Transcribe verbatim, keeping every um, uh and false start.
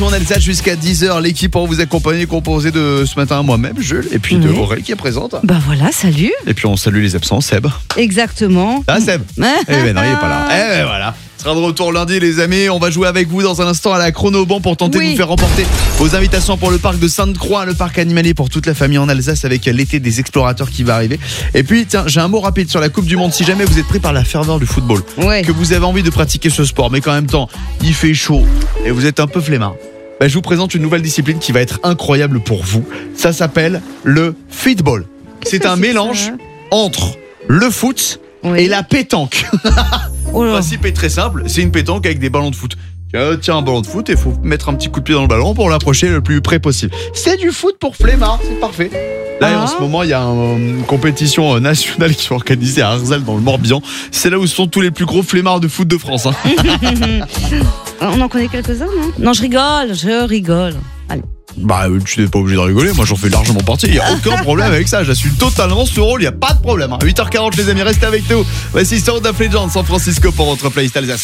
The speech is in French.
On est ça jusqu'à dix heures. L'équipe pour vous accompagner composée de ce matin moi-même, Jules, et puis de Oui. Aurel qui est présente. Bah voilà, salut. Et puis on salue les absents, Seb. Exactement. Ah Seb. Eh ben non, il est pas là. Eh ben voilà. Il sera de retour lundi les amis. On va jouer avec vous dans un instant à la chronoban pour tenter Oui. de vous faire remporter vos invitations pour le parc de Sainte-Croix, le parc animalier pour toute la famille en Alsace avec l'été des explorateurs qui va arriver. Et puis tiens, j'ai un mot rapide sur la Coupe du Monde. Si jamais vous êtes pris par la ferveur du football, Ouais. que vous avez envie de pratiquer ce sport, mais qu'en même temps il fait chaud et vous êtes un peu flemmard, bah, je vous présente une nouvelle discipline qui va être incroyable pour vous. Ça s'appelle le football. C'est que un c'est mélange ça entre le foot Oui. et la pétanque. Oh Le là. principe est très simple, c'est une pétanque avec des ballons de foot. Euh, tiens, un ballon de foot et il faut mettre un petit coup de pied dans le ballon pour l'approcher le plus près possible. C'est du foot pour flemmards, c'est parfait. Là, Ah. en ce moment, il y a un- une compétition nationale qui est organisée à Arzal dans le Morbihan. C'est là où sont tous les plus gros flemmards de foot de France. Hein. On en connaît quelques-uns, non Non, je rigole, je rigole. Allez. Bah, euh, tu n'es pas obligé de rigoler, moi j'en fais largement partie. Il n'y a aucun problème avec ça, j'assume totalement ce rôle, il n'y a pas de problème. Hein. huit heures quarante, les amis, restez avec nous. Voici Sound of Legends San Francisco pour votre playlist Alsace.